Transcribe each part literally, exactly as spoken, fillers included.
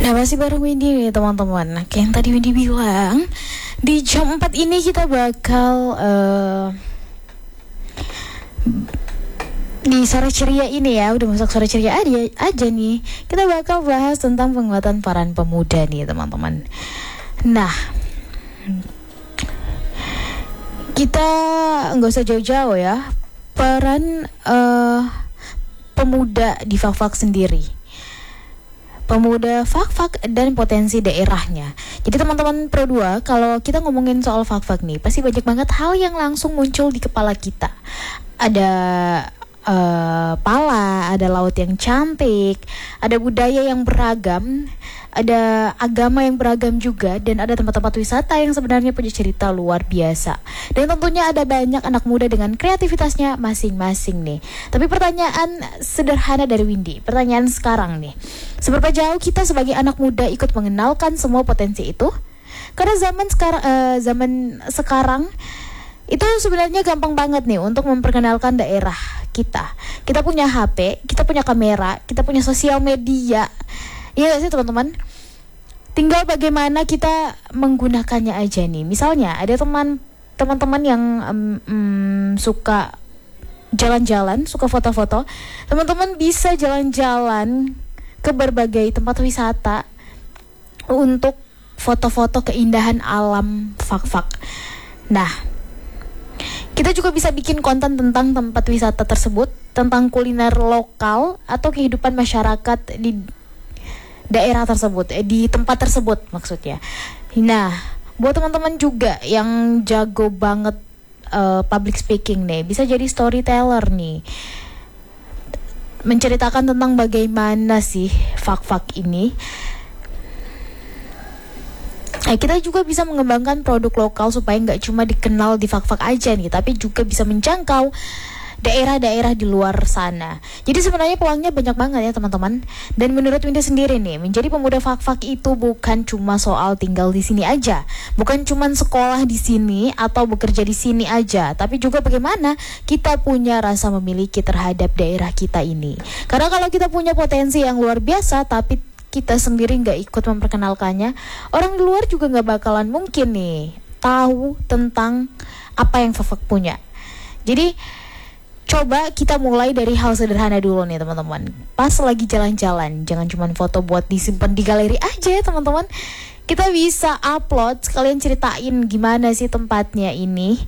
Nah, masih bareng Windy nih teman-teman. Nah, kayak yang tadi Windy bilang, di jam empat ini kita bakal uh, di sore ceria ini ya, udah masuk sore ceria aja, aja nih. Kita bakal bahas tentang penguatan peran pemuda nih teman-teman. Nah, kita nggak usah jauh-jauh ya. Peran uh, pemuda di Fak-Fak sendiri. Pemuda Fak-Fak dan potensi daerahnya. Jadi teman-teman Pro dua, kalau kita ngomongin soal Fak-Fak nih, pasti banyak banget hal yang langsung muncul di kepala kita. Ada uh, pala, ada laut yang cantik, ada budaya yang beragam, ada agama yang beragam juga, dan ada tempat-tempat wisata yang sebenarnya punya cerita luar biasa. Dan tentunya ada banyak anak muda dengan kreativitasnya masing-masing nih. Tapi pertanyaan sederhana dari Windy, pertanyaan sekarang nih, seberapa jauh kita sebagai anak muda ikut mengenalkan semua potensi itu? Karena zaman sekarang, uh, zaman sekarang itu sebenarnya gampang banget nih untuk memperkenalkan daerah kita. Kita punya H P, kita punya kamera, kita punya sosial media. Iya gak sih teman-teman? Tinggal bagaimana kita menggunakannya aja nih. Misalnya ada teman teman-teman yang um, um, suka jalan-jalan, suka foto-foto. Teman-teman bisa jalan-jalan ke berbagai tempat wisata untuk foto-foto keindahan alam Fak-Fak. Nah, kita juga bisa bikin konten tentang tempat wisata tersebut, tentang kuliner lokal atau kehidupan masyarakat di daerah tersebut, eh, di tempat tersebut maksudnya. Nah, buat teman-teman juga yang jago banget uh, public speaking nih, bisa jadi storyteller nih, menceritakan tentang bagaimana sih Fak-Fak ini. Nah, kita juga bisa mengembangkan produk lokal supaya nggak cuma dikenal di Fak-Fak aja nih, tapi juga bisa menjangkau daerah-daerah di luar sana. Jadi sebenarnya peluangnya banyak banget ya teman-teman. Dan menurut Windy sendiri nih, menjadi pemuda Fak-Fak itu bukan cuma soal tinggal di sini aja, bukan cuma sekolah di sini atau bekerja di sini aja, tapi juga bagaimana kita punya rasa memiliki terhadap daerah kita ini. Karena kalau kita punya potensi yang luar biasa tapi kita sendiri nggak ikut memperkenalkannya, orang di luar juga nggak bakalan mungkin nih tahu tentang apa yang Fak-Fak punya. Jadi coba kita mulai dari hal sederhana dulu nih teman-teman. Pas lagi jalan-jalan, jangan cuma foto buat disimpan di galeri aja ya teman-teman. Kita bisa upload, sekalian ceritain gimana sih tempatnya ini,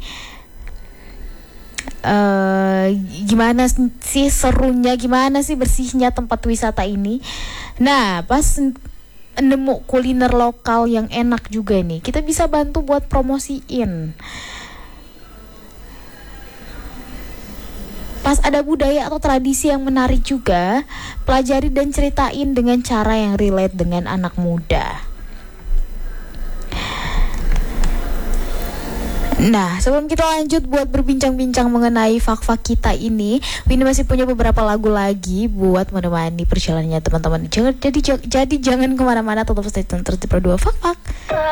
uh, gimana sih serunya, gimana sih bersihnya tempat wisata ini. Nah, pas nemu kuliner lokal yang enak juga nih, kita bisa bantu buat promosiin. Pas ada budaya atau tradisi yang menarik juga, pelajari dan ceritain dengan cara yang relate dengan anak muda. Nah, sebelum kita lanjut buat berbincang-bincang mengenai Fak-Fak kita ini, Windy masih punya beberapa lagu lagi buat menemani perjalanannya teman-teman. Jangan, jadi, jadi jangan kemana-mana, tetap stay tune terus di Pro dua Fak-Fak.